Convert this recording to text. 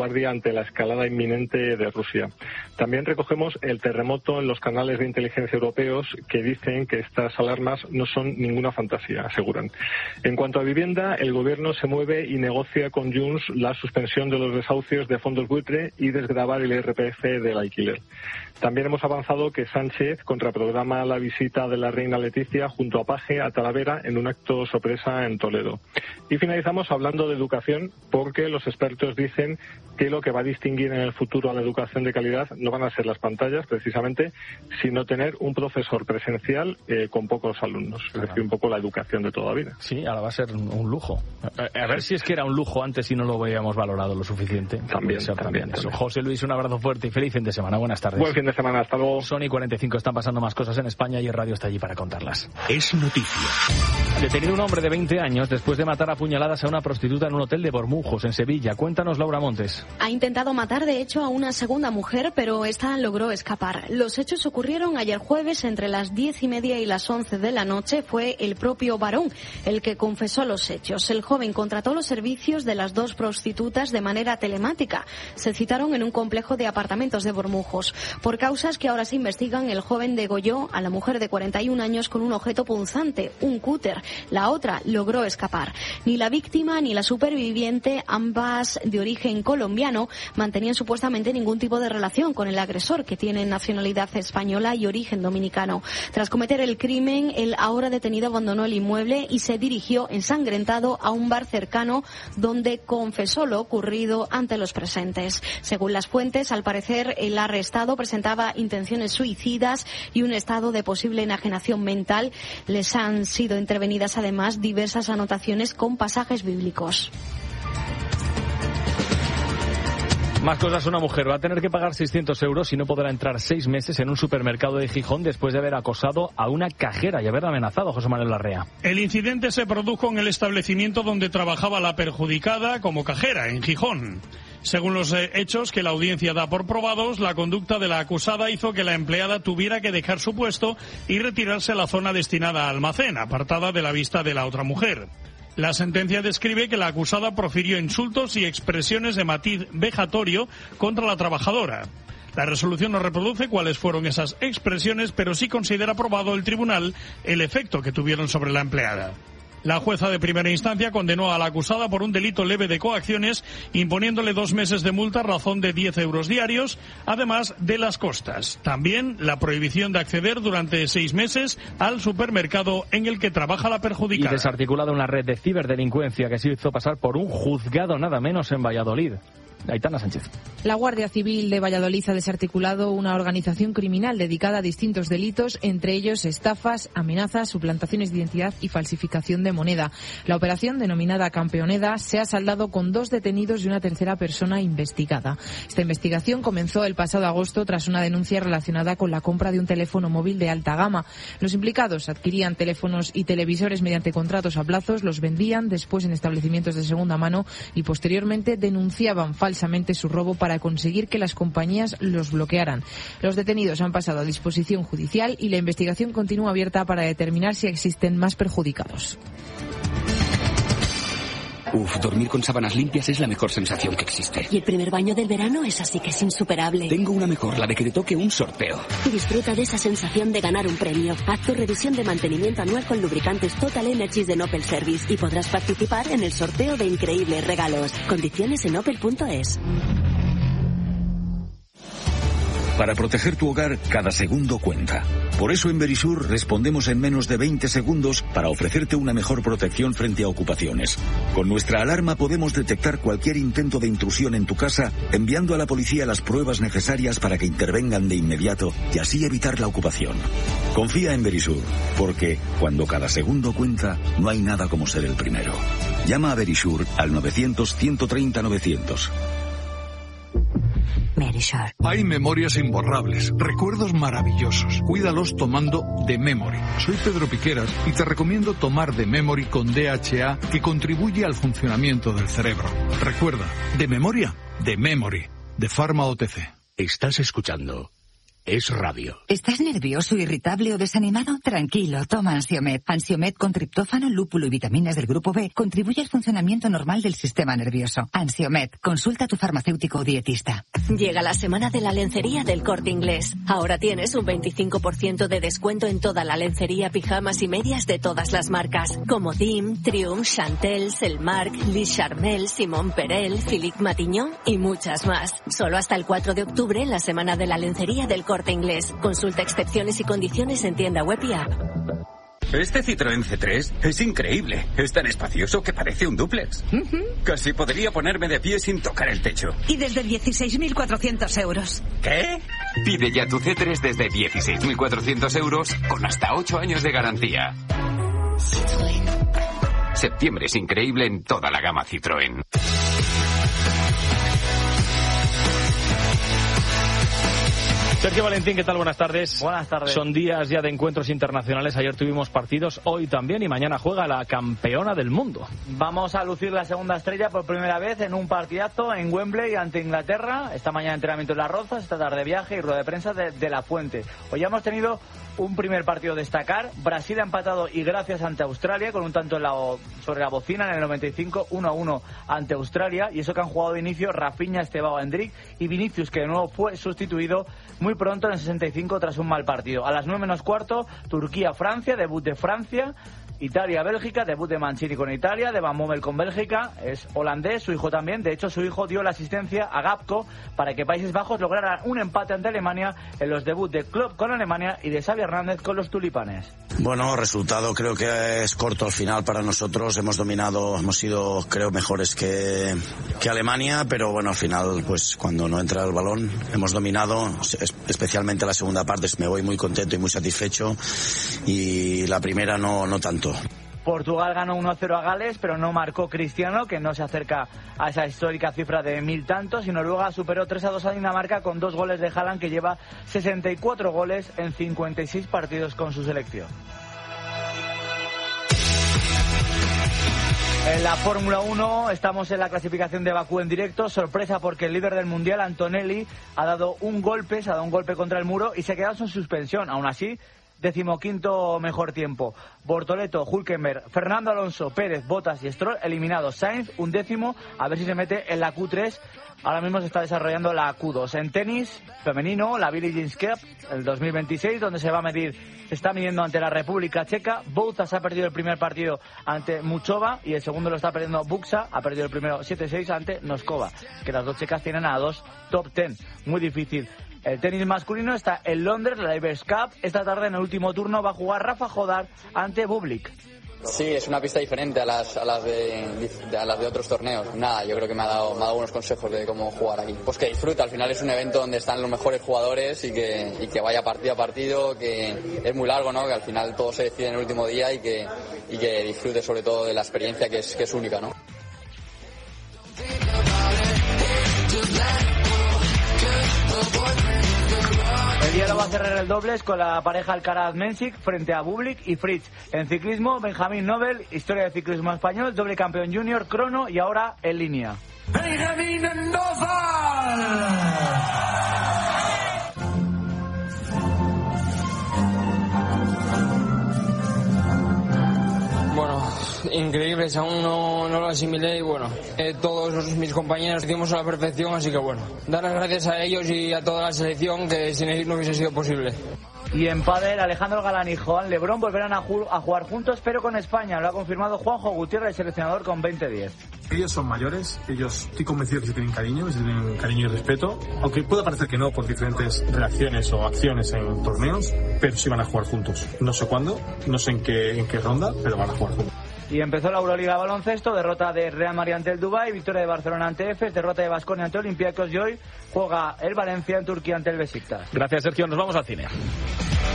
ante la escalada inminente de Rusia. También recogemos el terremoto en los canales de inteligencia europeos que dicen que estas alarmas no son ninguna fantasía, aseguran. En cuanto a vivienda, el gobierno se mueve y negocia con Junts la suspensión de los desahucios de fondos buitre y desgravar el IRPF del alquiler. También hemos avanzado que Sánchez contraprograma la visita de la reina Leticia junto a Paje a Talavera en un acto sorpresa en Toledo. Y finalizamos hablando de educación, porque los expertos dicen que lo que va a distinguir en el futuro a la educación de calidad no van a ser las pantallas, precisamente, sino tener un profesor presencial con pocos alumnos. Es decir, un poco la educación de toda la vida. Sí, ahora va a ser un lujo. A ver si es que era un lujo antes y no lo habíamos valorado lo suficiente. También. José Luis, un abrazo fuerte y feliz fin de semana. Buenas tardes. Buen fin de semana, hasta luego. Son y 45, están pasando más cosas en España y el radio está allí para contarlas. Es noticia. Detenido un hombre de 20 años después de matar a puñaladas a una prostituta en un hotel de Bormujos, en Sevilla. Cuéntanos, Laura Montes. Ha intentado matar, de hecho, a una segunda mujer, pero esta logró escapar. Los hechos ocurrieron ayer jueves entre las 10:30 y las 11 de la noche. Fue el propio varón el que confesó los hechos. El joven contrató los servicios de las dos prostitutas de manera telemática. Se citaron en un complejo de apartamentos de Bormujos. Por causas que ahora se investigan, el joven degolló a la mujer de 41 años con un objeto punzante, un cúter. La otra logró escapar. Ni la víctima ni la superviviente, ambas de origen colombiano, mantenían supuestamente ningún tipo de relación con el agresor, que tiene nacionalidad española y origen dominicano. Tras cometer el crimen, el ahora detenido abandonó el inmueble y se dirigió ensangrentado a un bar cercano, donde confesó lo ocurrido ante los presentes. Según las fuentes, al parecer el arrestado presentaba intenciones suicidas y un estado de posible enajenación mental. Les han sido intervenidas además diversas anotaciones con pasajes bíblicos. Más cosas, una mujer va a tener que pagar 600 euros y no podrá entrar 6 meses en un supermercado de Gijón después de haber acosado a una cajera y haberla amenazado. José Manuel Larrea. El incidente se produjo en el establecimiento donde trabajaba la perjudicada como cajera, en Gijón. Según los hechos que la audiencia da por probados, la conducta de la acusada hizo que la empleada tuviera que dejar su puesto y retirarse a la zona destinada a almacén, apartada de la vista de la otra mujer. La sentencia describe que la acusada profirió insultos y expresiones de matiz vejatorio contra la trabajadora. La resolución no reproduce cuáles fueron esas expresiones, pero sí considera probado el tribunal el efecto que tuvieron sobre la empleada. La jueza de primera instancia condenó a la acusada por un delito leve de coacciones, imponiéndole 2 meses de multa a razón de 10 euros diarios, además de las costas. También la prohibición de acceder durante 6 meses al supermercado en el que trabaja la perjudicada. Y desarticulada una red de ciberdelincuencia que se hizo pasar por un juzgado nada menos en Valladolid. Aitana Sánchez. La Guardia Civil de Valladolid ha desarticulado una organización criminal dedicada a distintos delitos, entre ellos estafas, amenazas, suplantaciones de identidad y falsificación de moneda. La operación, denominada Campeoneda, se ha saldado con 2 detenidos y una tercera persona investigada. Esta investigación comenzó el pasado agosto tras una denuncia relacionada con la compra de un teléfono móvil de alta gama. Los implicados adquirían teléfonos y televisores mediante contratos a plazos, los vendían después en establecimientos de segunda mano y posteriormente denunciaban falsamente su robo para conseguir que las compañías los bloquearan. Los detenidos han pasado a disposición judicial y la investigación continúa abierta para determinar si existen más perjudicados. Dormir con sábanas limpias es la mejor sensación que existe. Y el primer baño del verano es así que es insuperable. Tengo una mejor, la de que te toque un sorteo. Disfruta de esa sensación de ganar un premio. Haz tu revisión de mantenimiento anual con lubricantes Total Energies de Opel Service y podrás participar en el sorteo de increíbles regalos. Condiciones en opel.es. Para proteger tu hogar, cada segundo cuenta. Por eso en Verisur respondemos en menos de 20 segundos para ofrecerte una mejor protección frente a ocupaciones. Con nuestra alarma podemos detectar cualquier intento de intrusión en tu casa, enviando a la policía las pruebas necesarias para que intervengan de inmediato y así evitar la ocupación. Confía en Verisur, porque cuando cada segundo cuenta, no hay nada como ser el primero. Llama a Verisur al 900-130-900. Verisur. Hay memorias imborrables, recuerdos maravillosos. Cuídalos tomando The Memory. Soy Pedro Piqueras y te recomiendo tomar The Memory con DHA, que contribuye al funcionamiento del cerebro. Recuerda, de memoria, The Memory, de Pharma OTC. Estás escuchando es radio. ¿Estás nervioso, irritable o desanimado? Tranquilo, toma Ansiomed. Ansiomed con triptófano, lúpulo y vitaminas del grupo B contribuye al funcionamiento normal del sistema nervioso. Ansiomed, consulta a tu farmacéutico o dietista. Llega la semana de la lencería del Corte Inglés. Ahora tienes un 25% de descuento en toda la lencería, pijamas y medias de todas las marcas, como Dim, Triumph, Chantel, Selmark, Lis Charmel, Simon Perel, Philippe Matignon y muchas más. Solo hasta el 4 de octubre en la semana de la lencería del Corte Inglés. Consulta excepciones y condiciones en tienda web y app. Este Citroën C3 es increíble. Es tan espacioso que parece un dúplex. Casi podría ponerme de pie sin tocar el techo. Y desde 16.400 euros. ¿Qué? Pide ya tu C3 desde 16.400 euros con hasta 8 años de garantía. Citroën. Septiembre es increíble en toda la gama Citroën. Sergio Valentín, ¿qué tal? Buenas tardes. Buenas tardes. Son días ya de encuentros internacionales. Ayer tuvimos partidos, hoy también, y mañana juega la campeona del mundo. Vamos a lucir la segunda estrella por primera vez en un partidazo en Wembley ante Inglaterra. Esta mañana entrenamiento en Las Rozas, esta tarde viaje y rueda de prensa de La Fuente. Hoy ya hemos tenido un primer partido a destacar. Brasil ha empatado y gracias ante Australia con un tanto sobre la bocina en el 95, 1-1 ante Australia, y eso que han jugado de inicio Rafinha, Estevao, Endrick y Vinicius, que de nuevo fue sustituido muy pronto en el 65 tras un mal partido. A las 9 menos cuarto, Turquía-Francia, debut de Francia. Italia-Bélgica, debut de Mancini con Italia, de Van Bommel con Bélgica, es holandés, su hijo también. De hecho, su hijo dio la asistencia a Gapco para que Países Bajos lograran un empate ante Alemania en los debuts de Klopp con Alemania y de Xavi Hernández con los tulipanes. Bueno, resultado creo que es corto al final para nosotros. Hemos dominado, hemos sido creo mejores que Alemania, pero bueno, al final pues cuando no entra el balón hemos dominado, especialmente la segunda parte. Me voy muy contento y muy satisfecho, y la primera no tanto. Portugal ganó 1-0 a Gales, pero no marcó Cristiano, que no se acerca a esa histórica cifra de 1000 tantos, y Noruega superó 3-2 a Dinamarca con 2 goles de Haaland, que lleva 64 goles en 56 partidos con su selección. En la Fórmula 1 estamos en la clasificación de Bakú en directo. Sorpresa porque el líder del Mundial, Antonelli, se ha dado un golpe contra el muro y se ha quedado sin suspensión. Aún así, 15º mejor tiempo. Bortoleto, Hülkenberg, Fernando Alonso, Pérez, Bottas y Stroll eliminados. Sainz, 11º, a ver si se mete en la Q3. Ahora mismo se está desarrollando la Q2. En tenis femenino, la Billie Jean Cup, el 2026, donde se está midiendo ante la República Checa. Bouzas ha perdido el primer partido ante Muchova y el segundo lo está perdiendo Buxa. Ha perdido el primero 7-6 ante Noskova, que las dos checas tienen a 2 top 10. Muy difícil. El tenis masculino está en Londres, la Davis Cup. Esta tarde en el último turno va a jugar Rafa Jodar ante Bublik. Sí, es una pista diferente a las de otros torneos. Nada, yo creo que me ha dado buenos consejos de cómo jugar aquí. Pues que disfruta, al final es un evento donde están los mejores jugadores y que vaya partido a partido, que es muy largo, ¿no? Que al final todo se decide en el último día y que disfrute sobre todo de la experiencia que es única, ¿no? El día lo va a cerrar el dobles con la pareja Alcaraz-Mensik frente a Bublik y Fritz. En ciclismo, Benjamín Nobel, historia del ciclismo español, doble campeón junior, crono y ahora en línea. Benjamín Mendoza. Bueno, increíbles, aún no lo asimilé y bueno, todos mis compañeros hicimos a la perfección, así que bueno, dar las gracias a ellos y a toda la selección, que sin ellos no hubiese sido posible. Y en pádel, Alejandro Galán y Joan Lebrón volverán a jugar juntos, pero con España. Lo ha confirmado Juanjo Gutiérrez, seleccionador con 20-10. Ellos son mayores, ellos estoy convencido que se tienen cariño y respeto, aunque pueda parecer que no por diferentes reacciones o acciones en torneos, pero sí van a jugar juntos. No sé cuándo, no sé en qué ronda, pero van a jugar juntos. Y empezó la Euroliga baloncesto, derrota de Real Madrid ante el Dubái, victoria de Barcelona ante Efes, derrota de Baskonia ante Olympiacos, y hoy juega el Valencia en Turquía ante el Besiktas. Gracias, Sergio. Nos vamos al cine.